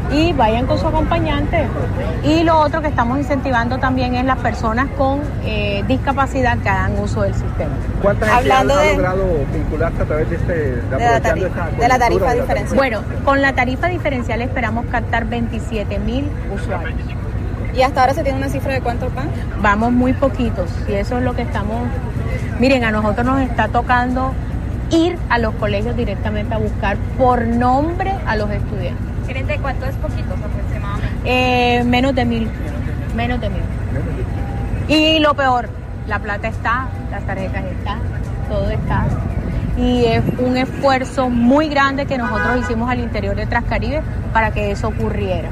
y vayan con su acompañante. Y lo otro que estamos incentivando también es las personas con discapacidad que hagan uso del sistema. ¿Cuánta gente ha logrado vincularse a través de la tarifa diferencial? Bueno, con la tarifa diferencial esperamos captar 27,000 usuarios. ¿Y hasta ahora se tiene una cifra de cuántos van? Vamos muy poquitos y eso es lo que estamos... Miren, a nosotros nos está tocando ir a los colegios directamente a buscar por nombre a los estudiantes. ¿De cuánto es poquitos aproximadamente? Menos de 1,000. Y lo peor, la plata está, las tarjetas están, todo está. Y es un esfuerzo muy grande que nosotros hicimos al interior de Transcaribe para que eso ocurriera.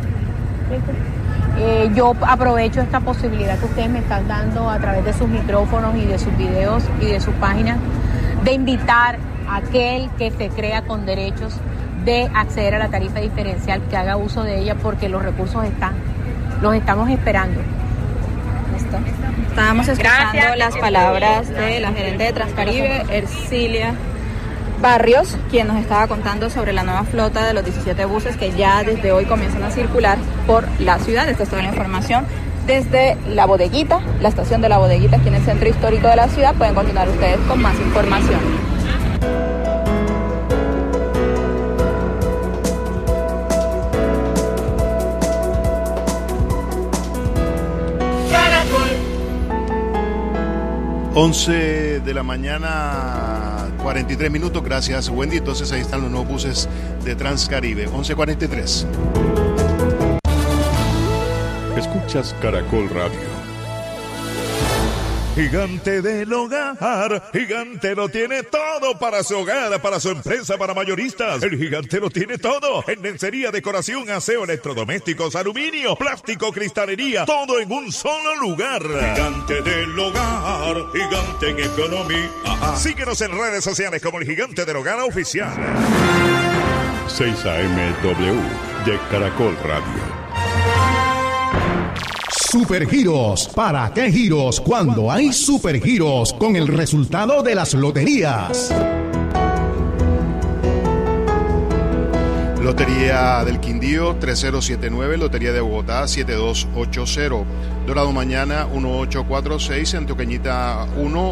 Yo aprovecho esta posibilidad que ustedes me están dando a través de sus micrófonos y de sus videos y de sus páginas, de invitar a aquel que se crea con derechos de acceder a la tarifa diferencial, que haga uso de ella porque los recursos están, los estamos esperando. Listo. Estábamos escuchando las palabras de la gerente de Transcaribe, Ercilia Barrios, quien nos estaba contando sobre la nueva flota de los 17 buses que ya desde hoy comienzan a circular por la ciudad. Esta es toda la información desde La Bodeguita, la estación de La Bodeguita, aquí en el centro histórico de la ciudad. Pueden continuar ustedes con más información. Once de la mañana, 43 minutos, gracias Wendy. Entonces ahí están los nuevos buses de Transcaribe, 11:43. Escuchas Caracol Radio. Gigante del Hogar, Gigante lo tiene todo para su hogar, para su empresa, para mayoristas. El Gigante lo tiene todo, en lencería, decoración, aseo, electrodomésticos, aluminio, plástico, cristalería, todo en un solo lugar. Gigante del Hogar, Gigante en economía. Síguenos en redes sociales como el Gigante del Hogar Oficial. 6AMW de Caracol Radio. Supergiros. ¿Para qué giros cuando hay supergiros con el resultado de las loterías? Lotería del Quindío 3079, Lotería de Bogotá 7280, Dorado Mañana 1846, Antioqueñita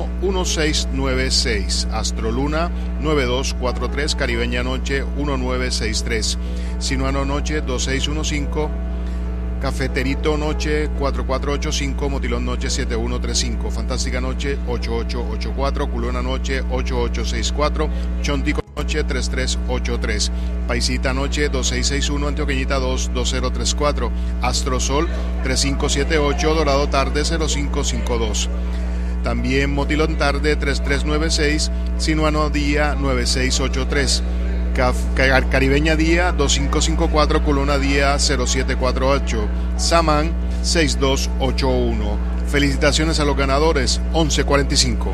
11696, Astroluna 9243, Caribeña Noche 1963, Sinuano Noche 2615, Cafeterito Noche 4485, Motilón Noche 7135, Fantástica Noche 8884, Culona Noche 8864, Chontico Noche 3383, Paisita Noche 2661, Antioqueñita 22034, Astrosol 3578, Dorado Tarde 0552. También Motilón Tarde 3396, Sinuano Día 9683. Caribeña Día 2554, Culona Día 0748, Samán 6281. Felicitaciones a los ganadores, 11:45.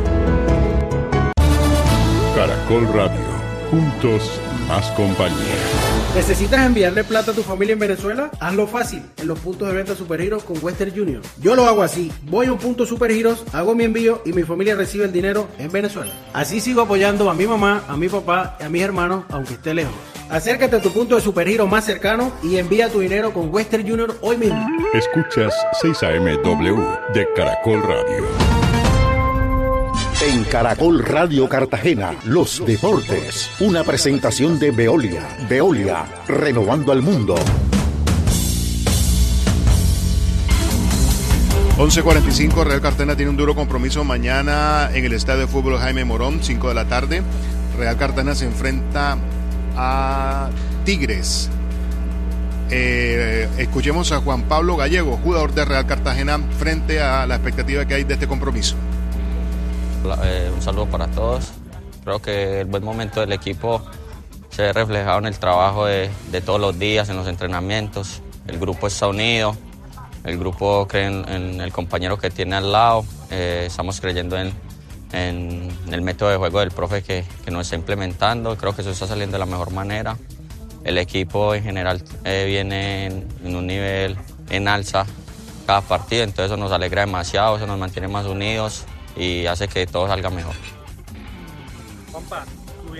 Caracol Radio, juntos más compañía. ¿Necesitas enviarle plata a tu familia en Venezuela? Hazlo fácil, en los puntos de venta Supergiros con Western Union. Yo lo hago así, voy a un punto Supergiros, hago mi envío y mi familia recibe el dinero en Venezuela. Así sigo apoyando a mi mamá, a mi papá y a mis hermanos, aunque esté lejos. Acércate a tu punto de Supergiros más cercano y envía tu dinero con Western Union hoy mismo. Escuchas 6AMW de Caracol Radio. En Caracol Radio Cartagena, los deportes. Una presentación de Veolia. Veolia, renovando al mundo. 11:45, Real Cartagena tiene un duro compromiso mañana en el Estadio de Fútbol Jaime Morón, 5 de la tarde. Real Cartagena se enfrenta a Tigres. Escuchemos a Juan Pablo Gallego, jugador de Real Cartagena, frente a la expectativa que hay de este compromiso. Un saludo para todos. Creo que el buen momento del equipo se ve reflejado en el trabajo de todos los días, en los entrenamientos. El grupo está unido, el grupo cree en el compañero que tiene al lado. Estamos creyendo en el método de juego del profe que nos está implementando. Creo que eso está saliendo de la mejor manera. El equipo en general viene en un nivel en alza cada partido, entonces eso nos alegra demasiado, eso nos mantiene más unidos y hace que todo salga mejor. Compa,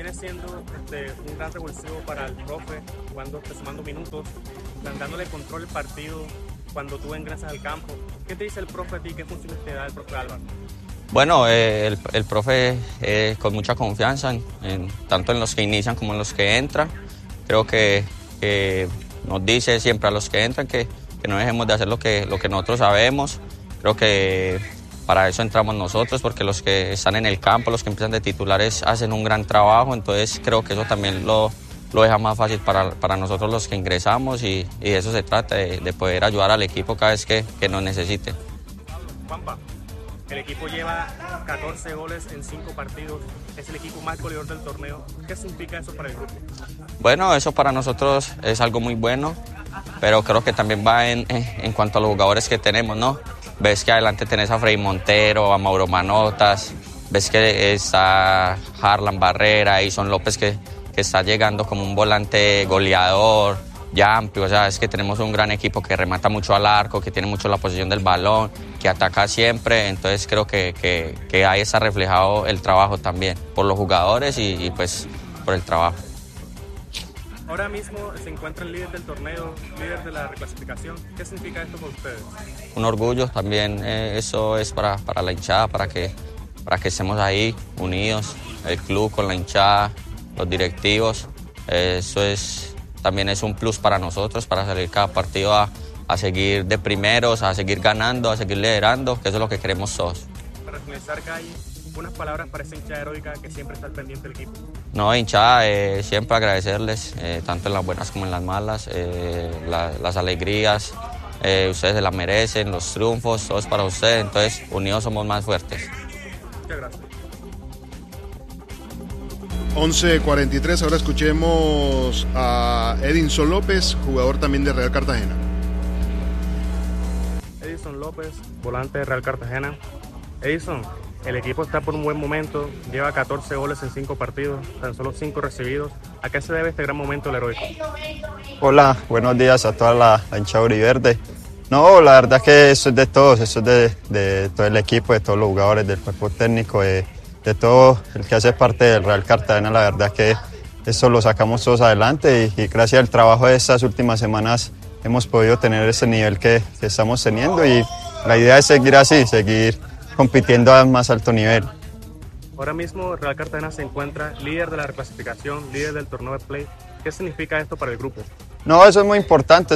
viene siendo un gran revulsivo para el profe, cuando está sumando minutos, dándole control al partido cuando tú ingresas al campo. ¿Qué te dice el profe a ti? ¿Qué funciones te da el profe Álvaro? Bueno, el profe con mucha confianza, tanto en los que inician como en los que entran. Creo que nos dice siempre a los que entran que no dejemos de hacer lo que nosotros sabemos. Creo que para eso entramos nosotros, porque los que están en el campo, los que empiezan de titulares, hacen un gran trabajo. Entonces creo que eso también lo deja más fácil para nosotros los que ingresamos, y de eso se trata, de poder ayudar al equipo cada vez que nos necesite. Juanpa, el equipo lleva 14 goles en 5 partidos, es el equipo más goleador del torneo. ¿Qué significa eso para el grupo? Bueno, eso para nosotros es algo muy bueno, pero creo que también va en cuanto a los jugadores que tenemos, ¿no? Ves que adelante tenés a Freddy Montero, a Mauro Manotas, ves que está Harlan Barrera, Edison López que está llegando como un volante goleador, Yampi. O sea, es que tenemos un gran equipo que remata mucho al arco, que tiene mucho la posesión del balón, que ataca siempre. Entonces creo que ahí está reflejado el trabajo también, por los jugadores y pues por el trabajo. Ahora mismo se encuentra el líder del torneo, líder de la reclasificación. ¿Qué significa esto para ustedes? Un orgullo también, eso es para la hinchada, para que estemos ahí unidos, el club con la hinchada, los directivos. Eso también es un plus para nosotros, para salir cada partido a seguir de primeros, a seguir ganando, a seguir liderando, que eso es lo que queremos todos. Para finalizar, Calle, unas palabras para esa hinchada heroica que siempre está al pendiente del equipo. No, hinchada, siempre agradecerles, tanto en las buenas como en las malas, las alegrías, ustedes se las merecen, los triunfos, todo es para ustedes, entonces unidos somos más fuertes. Muchas gracias. 11:43, ahora escuchemos a Edison López, jugador también de Real Cartagena. Edison López, volante de Real Cartagena. Edison, el equipo está por un buen momento, lleva 14 goles en 5 partidos, tan solo 5 recibidos. ¿A qué se debe este gran momento del heroico? Hola, buenos días a toda la hinchada auriverde. No, la verdad es que eso es de todos, eso es de todo el equipo, de todos los jugadores, del cuerpo técnico, de todo el que hace parte del Real Cartagena. La verdad es que eso lo sacamos todos adelante y gracias al trabajo de estas últimas semanas hemos podido tener ese nivel que estamos teniendo, y la idea es seguir así, seguir compitiendo a más alto nivel. Ahora mismo Real Cartagena se encuentra líder de la reclasificación, líder del torneo de play. ¿Qué significa esto para el grupo? No, eso es muy importante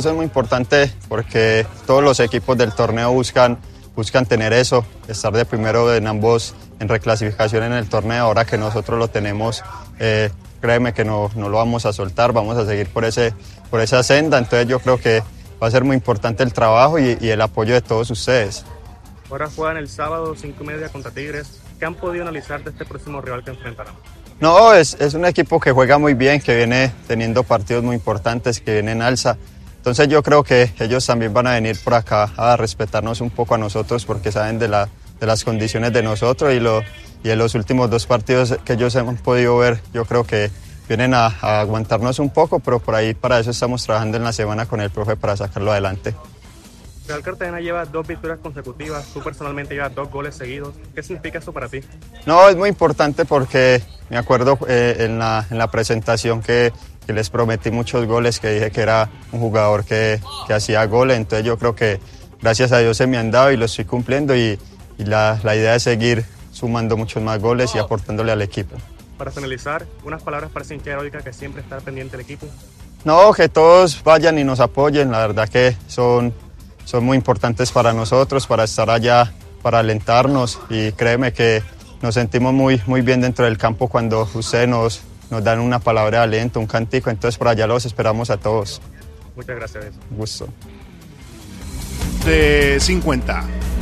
porque todos los equipos del torneo buscan tener eso, estar de primero en ambos en reclasificación en el torneo. Ahora que nosotros lo tenemos, créeme que no lo vamos a soltar, vamos a seguir por esa senda. Entonces yo creo que va a ser muy importante el trabajo y el apoyo de todos ustedes. Ahora juegan el sábado 5:30 contra Tigres. ¿Qué han podido analizar de este próximo rival que enfrentarán? No, es un equipo que juega muy bien, que viene teniendo partidos muy importantes, que viene en alza. Entonces yo creo que ellos también van a venir por acá a respetarnos un poco a nosotros, porque saben de las condiciones de nosotros, y en los últimos 2 partidos que ellos hemos podido ver, yo creo que vienen a aguantarnos un poco, pero por ahí para eso estamos trabajando en la semana con el profe para sacarlo adelante. Real Cartagena lleva 2 victorias consecutivas, tú personalmente llevas 2 goles seguidos. ¿Qué significa eso para ti? No, es muy importante porque me acuerdo en la presentación que les prometí muchos goles, que dije que era un jugador que hacía goles. Entonces yo creo que gracias a Dios se me han dado y lo estoy cumpliendo, y la idea es seguir sumando muchos más goles y aportándole al equipo. Para finalizar, unas palabras para esa hinchada heroica que siempre está pendiente del equipo. No, que todos vayan y nos apoyen, la verdad que son muy importantes para nosotros, para estar allá, para alentarnos, y créeme que nos sentimos muy, muy bien dentro del campo cuando ustedes nos dan una palabra de aliento, un cantico. Entonces por allá los esperamos a todos. Muchas gracias. Un gusto. De 50.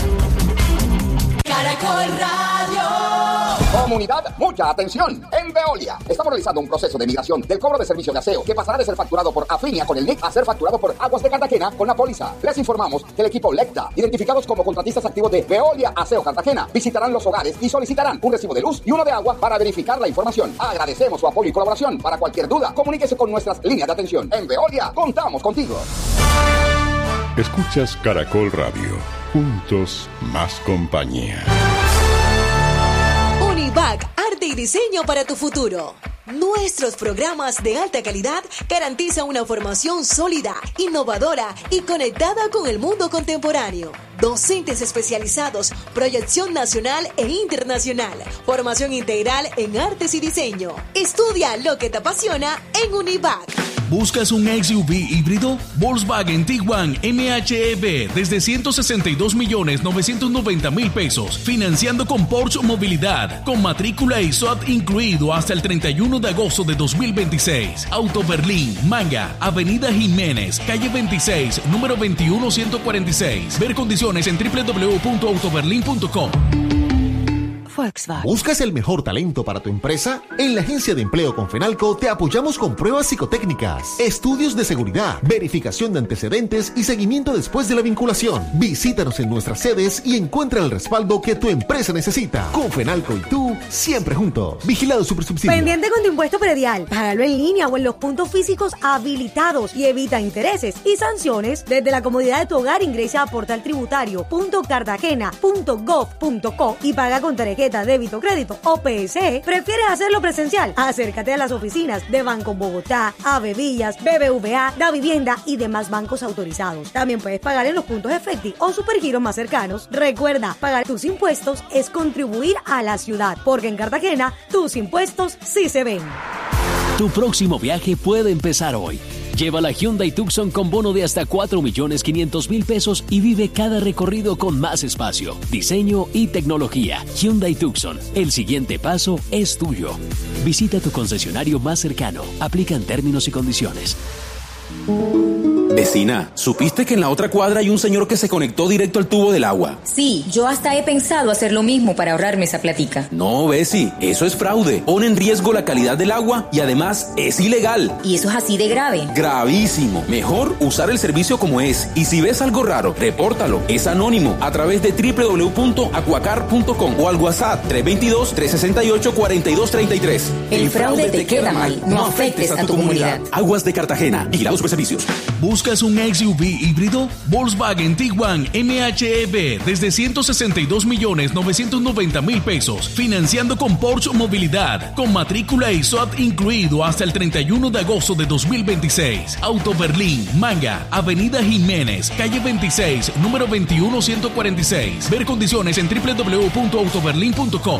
Caracol Radio. Comunidad, mucha atención. En Veolia estamos realizando un proceso de migración del cobro de servicio de aseo, que pasará de ser facturado por Afinia con el NIC a ser facturado por Aguas de Cartagena con la póliza. Les informamos que el equipo Lecta, identificados como contratistas activos de Veolia Aseo Cartagena, visitarán los hogares y solicitarán un recibo de luz y uno de agua para verificar la información. Agradecemos su apoyo y colaboración. Para cualquier duda, comuníquese con nuestras líneas de atención. En Veolia, contamos contigo. Escuchas Caracol Radio. Juntos, más compañía. Univac, arte y diseño para tu futuro. Nuestros programas de alta calidad garantizan una formación sólida, innovadora y conectada con el mundo contemporáneo. Docentes especializados, proyección nacional e internacional, formación integral en artes y diseño. Estudia lo que te apasiona en Univac. ¿Buscas un SUV híbrido? Volkswagen Tiguan MHEV desde 162.990.000 pesos, financiando con Porsche Movilidad, con matrícula y SOAT incluido hasta el 31 de agosto de 2026. Auto Berlín, Manga, Avenida Jiménez, calle 26, número 21146. Ver condiciones en www.autoberlin.com. Volkswagen. ¿Buscas el mejor talento para tu empresa? En la Agencia de Empleo Confenalco te apoyamos con pruebas psicotécnicas, estudios de seguridad, verificación de antecedentes y seguimiento después de la vinculación. Visítanos en nuestras sedes y encuentra el respaldo que tu empresa necesita. Confenalco y tú, siempre juntos. Vigilado Supersubsidio. Pendiente con tu impuesto predial. Págalo en línea o en los puntos físicos habilitados y evita intereses y sanciones desde la comodidad de tu hogar. Ingresa a portaltributario.cartagena.gov.co y paga con tarjeta, débito, crédito o PSE. ¿Prefieres hacerlo presencial? Acércate a las oficinas de Banco Bogotá, Avevillas, BBVA, Da Vivienda y demás bancos autorizados. También puedes pagar en los puntos Efecti o Supergiros más cercanos. Recuerda, pagar tus impuestos es contribuir a la ciudad, porque en Cartagena tus impuestos sí se ven. Tu próximo viaje puede empezar hoy. Lleva la Hyundai Tucson con bono de hasta 4.500.000 pesos y vive cada recorrido con más espacio, diseño y tecnología. Hyundai Tucson, el siguiente paso es tuyo. Visita tu concesionario más cercano. Aplican términos y condiciones. Vecina, ¿supiste que en la otra cuadra hay un señor que se conectó directo al tubo del agua? Sí, yo hasta he pensado hacer lo mismo para ahorrarme esa platica. No, Besi, eso es fraude. Pone en riesgo la calidad del agua y además es ilegal. ¿Y eso es así de grave? Gravísimo. Mejor usar el servicio como es. Y si ves algo raro, repórtalo. Es anónimo a través de www.acuacar.com o al WhatsApp 322-368-4233. El fraude te queda mal. No afectes a tu comunidad. Aguas de Cartagena. Vigilados Superservicios. ¿Buscas un SUV híbrido? Volkswagen Tiguan MHEV desde 162.990.000 pesos, financiando con Porsche Movilidad, con matrícula y SOAT incluido hasta el 31 de agosto de 2026. Auto Berlín, Manga, Avenida Jiménez, calle 26, número 21146. Ver condiciones en www.autoberlin.com.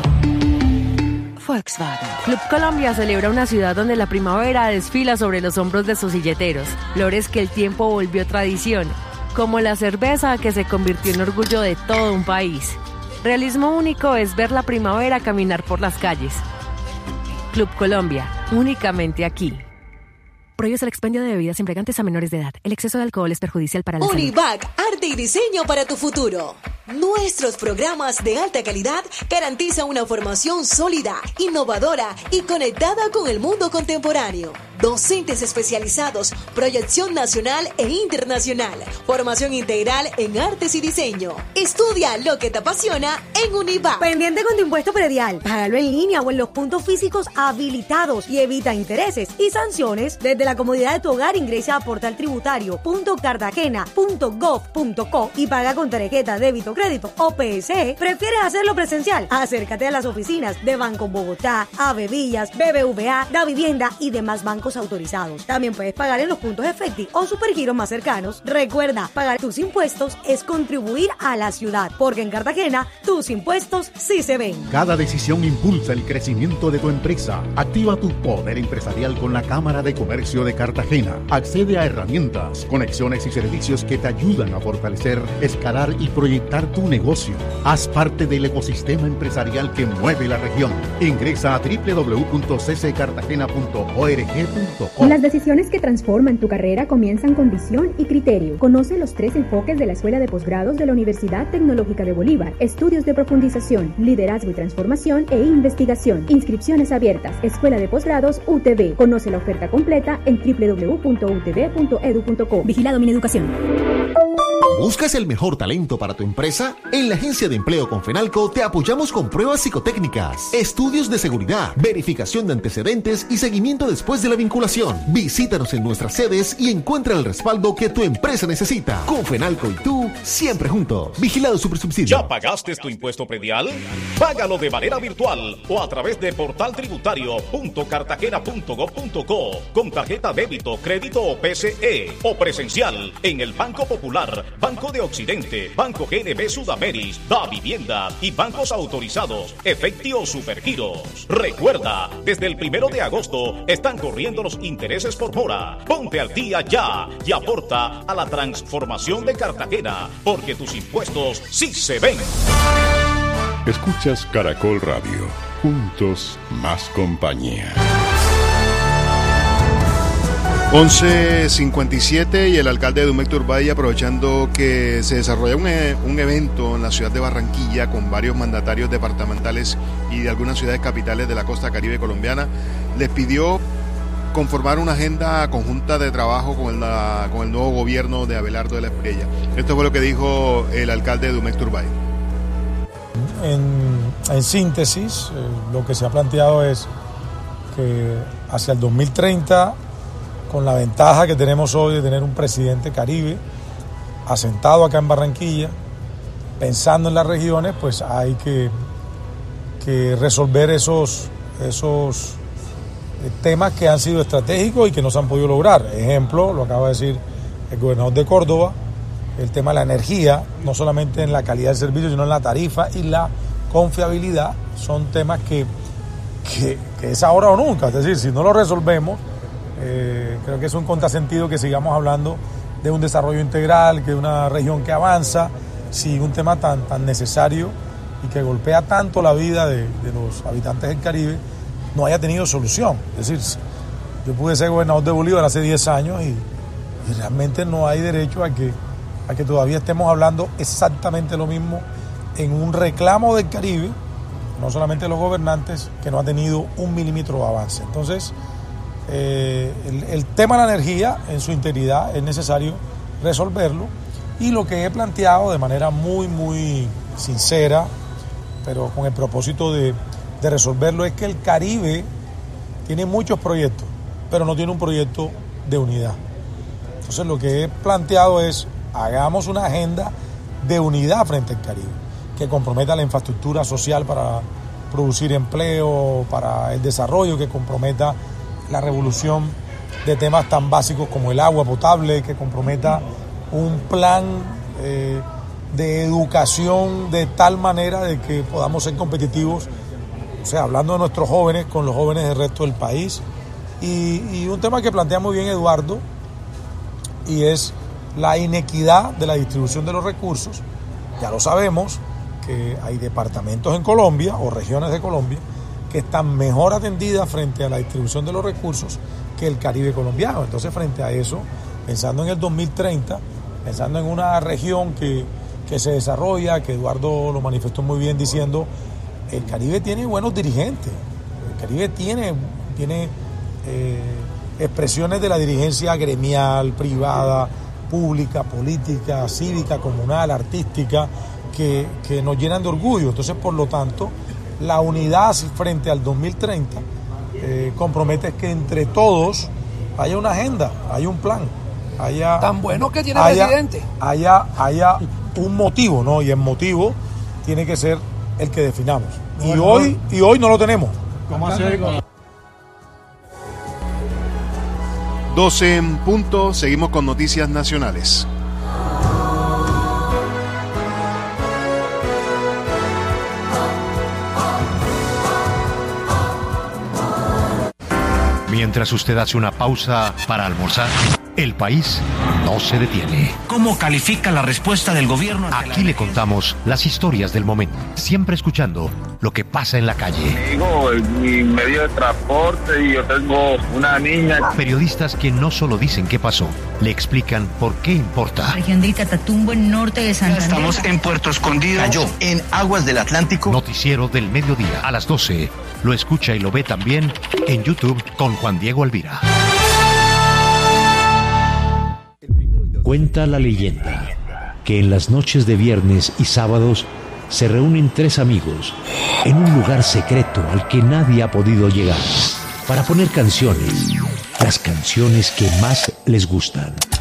Volkswagen. Club Colombia celebra una ciudad donde la primavera desfila sobre los hombros de sus silleteros, flores que el tiempo volvió tradición, como la cerveza que se convirtió en orgullo de todo un país. Realismo único es ver la primavera caminar por las calles. Club Colombia, únicamente aquí. Prohíbe el expendio de bebidas embriagantes a menores de edad. El exceso de alcohol es perjudicial para la salud. Univac, arte y diseño para tu futuro. Nuestros programas de alta calidad garantizan una formación sólida, innovadora y conectada con el mundo contemporáneo. Docentes especializados, proyección nacional e internacional, formación integral en artes y diseño. Estudia lo que te apasiona en Univac. Pendiente con tu impuesto predial. Págalo en línea o en los puntos físicos habilitados y evita intereses y sanciones desde la comodidad de tu hogar. Ingresa a portaltributario.cartagena.gov.co y paga con tarjeta, débito, crédito o PSE. ¿Prefieres hacerlo presencial? Acércate a las oficinas de Banco Bogotá, Avevillas, BBVA, Da Vivienda y demás bancos autorizados. También puedes pagar en los puntos Efecti o Supergiros más cercanos. Recuerda, pagar tus impuestos es contribuir a la ciudad, porque en Cartagena tus impuestos sí se ven. Cada decisión impulsa el crecimiento de tu empresa. Activa tu poder empresarial con la Cámara de Comercio de Cartagena. Accede a herramientas, conexiones y servicios que te ayudan a fortalecer, escalar y proyectar tu negocio. Haz parte del ecosistema empresarial que mueve la región. Ingresa a www.cccartagena.org.co. Las decisiones que transforman tu carrera comienzan con visión y criterio. Conoce los 3 enfoques de la Escuela de Posgrados de la Universidad Tecnológica de Bolívar: estudios de profundización, liderazgo y transformación e investigación. Inscripciones abiertas. Escuela de Posgrados UTB. Conoce la oferta completa en www.utb.edu.co. Vigilado Mineducación. ¿Buscas el mejor talento para tu empresa? En la Agencia de Empleo Confenalco te apoyamos con pruebas psicotécnicas, estudios de seguridad, verificación de antecedentes y seguimiento después de la vinculación. Visítanos en nuestras sedes y encuentra el respaldo que tu empresa necesita. Confenalco y tú, siempre juntos. Vigilado Supersubsidio. ¿Ya pagaste tu impuesto predial? Págalo de manera virtual o a través de portaltributario.cartagena.gov.co con tarjeta débito, crédito o PCE o presencial en el Banco Popular, Banco de Occidente, Banco GNB Sudameris, Da Vivienda y bancos autorizados, Efecti o Supergiros. Recuerda, desde el 1 de agosto están corriendo los intereses por mora. Ponte al día ya y aporta a la transformación de Cartagena, porque tus impuestos sí se ven. Escuchas Caracol Radio. Juntos más compañía. 11:57 y el alcalde de Dumec Turbay, aprovechando que se desarrolla un evento en la ciudad de Barranquilla con varios mandatarios departamentales y de algunas ciudades capitales de la costa caribe colombiana, les pidió conformar una agenda conjunta de trabajo con el nuevo gobierno de Abelardo de la Espriella. Esto fue lo que dijo el alcalde de Dumec Turbay. En síntesis, lo que se ha planteado es que hacia el 2030, con la ventaja que tenemos hoy de tener un presidente caribe asentado acá en Barranquilla, pensando en las regiones, pues hay que resolver esos temas que han sido estratégicos y que no se han podido lograr. Ejemplo, lo acaba de decir el gobernador de Córdoba, el tema de la energía, no solamente en la calidad del servicio, sino en la tarifa y la confiabilidad, son temas que es ahora o nunca. Es decir, si no lo resolvemos, creo que es un contrasentido que sigamos hablando de un desarrollo integral, que una región que avanza, si un tema tan necesario y que golpea tanto la vida de los habitantes del Caribe no haya tenido solución. Es decir, yo pude ser gobernador de Bolívar hace 10 años y realmente no hay derecho a que todavía estemos hablando exactamente lo mismo en un reclamo del Caribe, no solamente los gobernantes, que no ha tenido un milímetro de avance. Entonces, el tema de la energía en su integridad es necesario resolverlo, y lo que he planteado de manera muy, muy sincera, pero con el propósito de resolverlo, es que el Caribe tiene muchos proyectos, pero no tiene un proyecto de unidad. Entonces, lo que he planteado es: hagamos una agenda de unidad frente al Caribe, que comprometa la infraestructura social para producir empleo, para el desarrollo, que comprometa la revolución de temas tan básicos como el agua potable, que comprometa un plan de educación de tal manera de que podamos ser competitivos, o sea, hablando de nuestros jóvenes con los jóvenes del resto del país. Y un tema que plantea muy bien Eduardo, y es la inequidad de la distribución de los recursos. Ya lo sabemos que hay departamentos en Colombia o regiones de Colombia que están mejor atendidas frente a la distribución de los recursos que el Caribe colombiano. Entonces, frente a eso, pensando en el 2030, pensando en una región que se desarrolla, que Eduardo lo manifestó muy bien diciendo, el Caribe tiene buenos dirigentes, el Caribe tiene expresiones de la dirigencia gremial, privada, pública, política, cívica, comunal, artística, que nos llenan de orgullo. Entonces, por lo tanto, la unidad frente al 2030 compromete que entre todos haya una agenda, haya un plan, haya tan bueno que tiene el presidente, haya un motivo, ¿no? Y el motivo tiene que ser el que definamos. Y hoy no lo tenemos. ¿Cómo hacer? 12 en punto, seguimos con noticias nacionales. Mientras usted hace una pausa para almorzar, el país no se detiene. ¿Cómo califica la respuesta del gobierno? Aquí le contamos las historias del momento, siempre escuchando lo que pasa en la calle. Digo, mi medio de transporte, y yo tengo una niña. Periodistas que no solo dicen qué pasó, le explican por qué importa. Región de Itatatumbo, en norte de Santander. Estamos en Puerto Escondido. Cayó en aguas del Atlántico. Noticiero del mediodía a las 12. Lo escucha y lo ve también en YouTube con Juan Diego Alvira. Cuenta la leyenda que en las noches de viernes y sábados se reúnen 3 amigos en un lugar secreto al que nadie ha podido llegar para poner canciones, las canciones que más les gustan.